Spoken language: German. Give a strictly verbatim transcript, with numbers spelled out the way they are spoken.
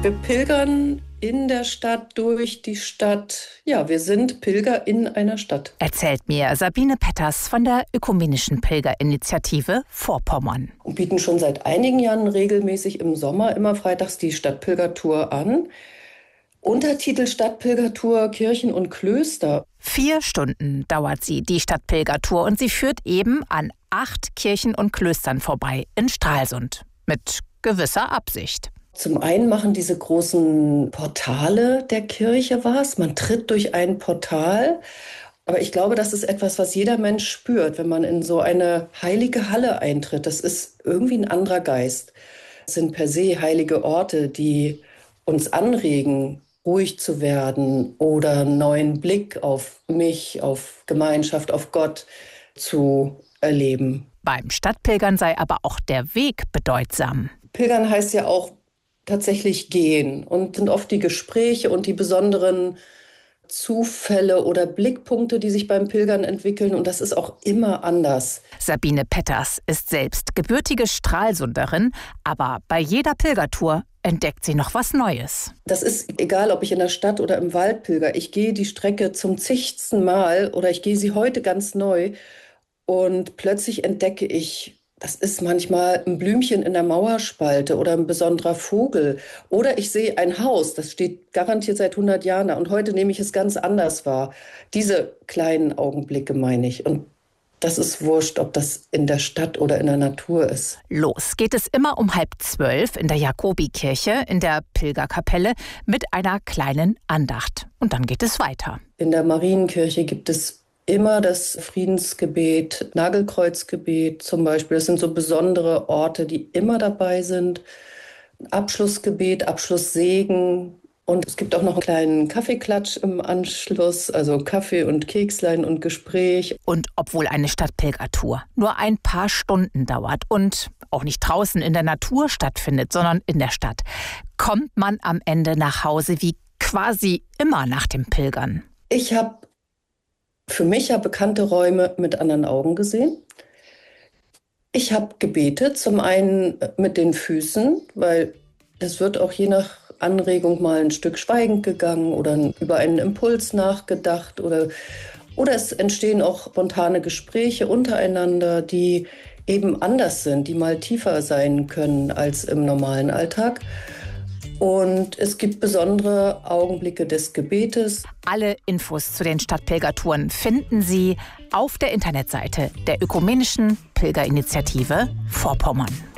Wir pilgern in der Stadt, durch die Stadt. Ja, wir sind Pilger in einer Stadt. Erzählt mir Sabine Petters von der Ökumenischen Pilgerinitiative Vorpommern. Und bieten schon seit einigen Jahren regelmäßig im Sommer immer freitags die Stadtpilgertour an. Untertitel Stadtpilgertour Kirchen und Klöster. Vier Stunden dauert sie, die Stadtpilgertour, und sie führt eben an acht Kirchen und Klöstern vorbei in Stralsund. Mit gewisser Absicht. Zum einen machen diese großen Portale der Kirche was. Man tritt durch ein Portal. Aber ich glaube, das ist etwas, was jeder Mensch spürt, wenn man in so eine heilige Halle eintritt. Das ist irgendwie ein anderer Geist. Es sind per se heilige Orte, die uns anregen, ruhig zu werden oder einen neuen Blick auf mich, auf Gemeinschaft, auf Gott zu erleben. Beim Stadtpilgern sei aber auch der Weg bedeutsam. Pilgern heißt ja auch tatsächlich gehen, und sind oft die Gespräche und die besonderen Zufälle oder Blickpunkte, die sich beim Pilgern entwickeln, und das ist auch immer anders. Sabine Petters ist selbst gebürtige Stralsunderin, aber bei jeder Pilgertour entdeckt sie noch was Neues. Das ist egal, ob ich in der Stadt oder im Wald pilger. Ich gehe die Strecke zum zigsten Mal oder ich gehe sie heute ganz neu, und plötzlich entdecke ich, das ist manchmal ein Blümchen in der Mauerspalte oder ein besonderer Vogel. Oder ich sehe ein Haus, das steht garantiert seit hundert Jahren da, und heute nehme ich es ganz anders wahr. Diese kleinen Augenblicke meine ich. Und das ist wurscht, ob das in der Stadt oder in der Natur ist. Los geht es immer um halb zwölf in der Jakobikirche, in der Pilgerkapelle, mit einer kleinen Andacht. Und dann geht es weiter. In der Marienkirche gibt es immer das Friedensgebet, Nagelkreuzgebet zum Beispiel. Das sind so besondere Orte, die immer dabei sind. Abschlussgebet, Abschlusssegen. Und es gibt auch noch einen kleinen Kaffeeklatsch im Anschluss, also Kaffee und Kekslein und Gespräch. Und obwohl eine Stadtpilgertour nur ein paar Stunden dauert und auch nicht draußen in der Natur stattfindet, sondern in der Stadt, kommt man am Ende nach Hause wie quasi immer nach dem Pilgern. Ich habe für mich ja bekannte Räume mit anderen Augen gesehen. Ich habe gebetet, zum einen mit den Füßen, weil es wird auch je nach Anregung mal ein Stück schweigend gegangen oder über einen Impuls nachgedacht oder, oder es entstehen auch spontane Gespräche untereinander, die eben anders sind, die mal tiefer sein können als im normalen Alltag. Und es gibt besondere Augenblicke des Gebetes. Alle Infos zu den Stadtpilgertouren finden Sie auf der Internetseite der Ökumenischen Pilgerinitiative Vorpommern.